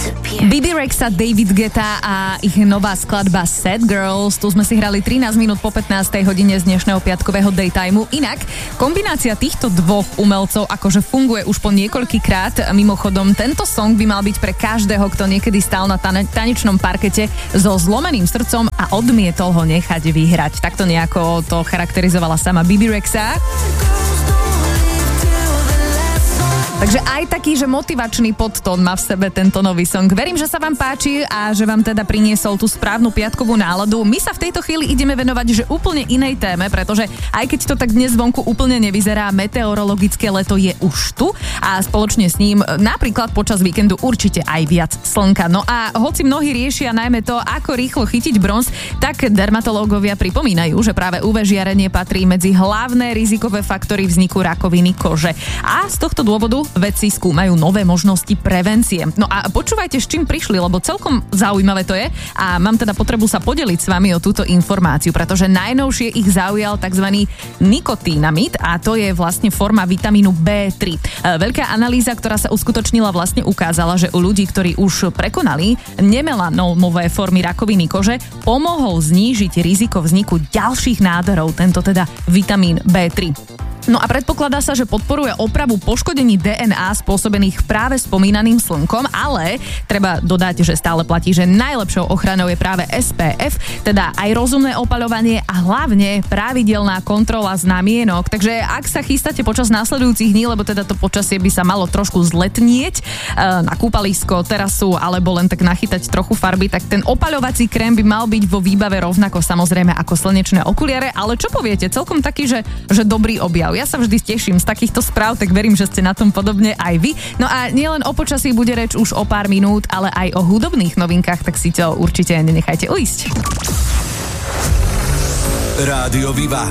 Bibi Rexa, David Guetta a ich nová skladba Sad Girls. Tu sme si hrali 13 minút po 15. hodine z dnešného piatkového daytimeu. Inak, kombinácia týchto dvoch umelcov akože funguje už po niekoľkýkrát. Mimochodom, tento song by mal byť pre každého, kto niekedy stál na tanečnom parkete so zlomeným srdcom a odmietol ho nechať vyhrať. Takto nejako to charakterizovala sama Bibi Rexa. Takže aj taký, že motivačný podtón má v sebe tento nový song. Verím, že sa vám páči a že vám teda priniesol tú správnu piatkovú náladu. My sa v tejto chvíli ideme venovať že úplne inej téme, pretože aj keď to tak dnes vonku úplne nevyzerá, meteorologické leto je už tu a spoločne s ním napríklad počas víkendu určite aj viac slnka. No a hoci mnohí riešia najmä to, ako rýchlo chytiť bronz, tak dermatológovia pripomínajú, že práve UV žiarenie patrí medzi hlavné rizikové faktory vzniku rakoviny kože. A z tohto dôvodu vedci skúmajú nové možnosti prevencie. No a počúvajte, s čím prišli, lebo celkom zaujímavé to je a mám teda potrebu sa podeliť s vami o túto informáciu, pretože najnovšie ich zaujal tzv. Nikotínamid a to je vlastne forma vitamínu B3. Veľká analýza, ktorá sa uskutočnila, vlastne ukázala, že u ľudí, ktorí už prekonali nemelanomové formy rakoviny kože, pomohol znížiť riziko vzniku ďalších nádorov, tento teda vitamín B3. No a predpokladá sa, že podporuje opravu poškodení DNA spôsobených práve spomínaným slnkom, ale treba dodať, že stále platí, že najlepšou ochranou je práve SPF, teda aj rozumné opaľovanie a hlavne pravidelná kontrola znamienok. Takže ak sa chystáte počas následujúcich dní, lebo teda to počasie by sa malo trošku zletnieť na kúpalisko, terasu alebo len tak nachytať trochu farby, tak ten opaľovací krém by mal byť vo výbave rovnako samozrejme ako slnečné okuliare, ale čo poviete, celkom taký, že dobrý objav. Ja sa vždy teším z takýchto správ, tak verím, že ste na tom podobne aj vy. No a nielen o počasí bude reč už o pár minút, ale aj o hudobných novinkách, tak si to určite nenechajte ujsť. Rádio Viva,